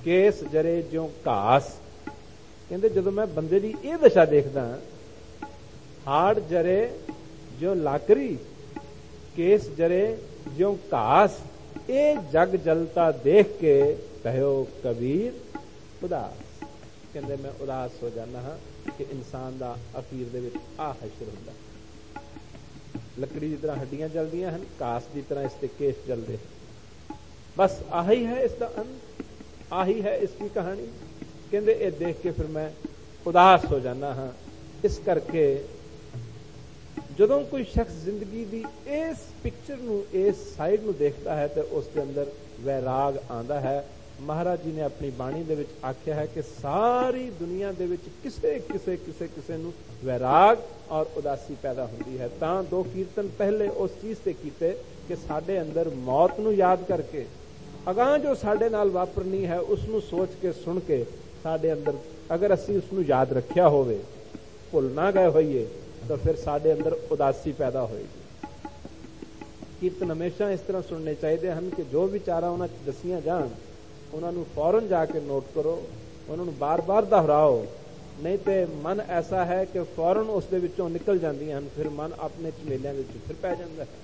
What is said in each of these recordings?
Case जरे ज्यों घास। कहते जदों मैं बंदे की यह दशा देखदा, हाड़ जरे ज्यों लाकरी, केस जरे ज्यों घास, ये जग जलता देख के कहो कबीर उदास। कहते मैं उदास हो जाना हाँ कि इंसान का अखीर दे विच आ हशर हुंदा। लकड़ी की तरह हड्डियां जलदियां हैं, घास की तरह इसके केस जलते हैं। बस आही है इसका अंत, आही है इसकी कहानी। कहते ये देख के फिर मैं उदास हो जाना हाँ। इस करके जदों कोई शख्स जिंदगी की इस पिक्चर नूं, इस साइड नूं देखता है तो उसके अंदर वैराग आंदा है। महाराज जी ने अपनी बाणी दे विच आख्या है कि सारी दुनिया दे विच किसे किसे किसे किसे नूं वैराग और उदासी पैदा होती है। तां दो कीर्तन पहले उस चीज से कीते कि साडे अंदर मौत नूं याद करके अगां जो साडे नाल वापरनी है उसनूं सोच के सुन के साडे अंदर अगर असीं उसनूं याद रखिया होवे, भुल ना गए होइए, तो फिर साडे अंदर उदासी पैदा होएगी। कीर्तन हमेशा इस तरह सुनने चाहिए हैं कि जो विचारा उन्हां च दसियां जाण उन्होंने फौरन जाके नोट करो, उन्होंने बार बार दोहराओ, नहीं तो मन ऐसा है कि फौरन उस दे विचों निकल जांदियां हैं, फिर मन अपने झमेलियां दे विच फिर पै जांदा है।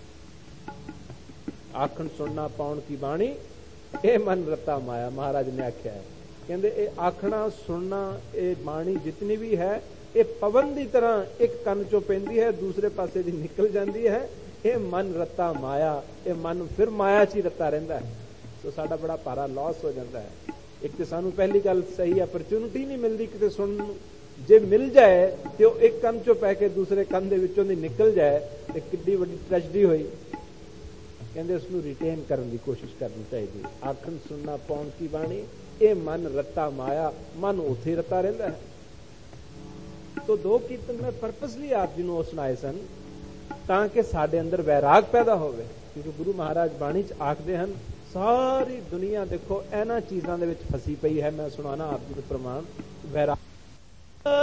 आखण सुनना पाउण की बाणी ये मन रता माया, महाराज ने आख्या है। कहते ये आखना सुनना ये बाणी जितनी भी है ये पवन की तरह एक कन चो पैंदी है, दूसरे पासे दी निकल जाती है। ये मन रता माया, ये मन फिर माया च ही रता रहिंदा है। तो साडा बड़ा भारा लॉस हो जाता है। एक तो सानू पहली गल सही अपरचुनिटी नहीं मिलती किते सुनन, जे मिल जाए तो एक कन चो पै के दूसरे कन दे विचों दी निकल जाए तो कितनी बड़ी ट्रेजेडी हुई। कहते उसनू रिटेन करने की कोशिश करनी चाहिए। आखन सुनना पाउण की बाणी ये मन रता माया, मन उथे रता रहिंदा है। तो दो कीर्तन में परपसली आप जी नूं सुनाए सन ताकि साडे अंदर वैराग पैदा होवे। क्योंकि गुरु महाराज बाणी च आखदे हन सारी दुनिया देखो इन्हां चीज़ां दे विच फसी पई है। मैं सुनाना आप जी नूं प्रमाण वैराग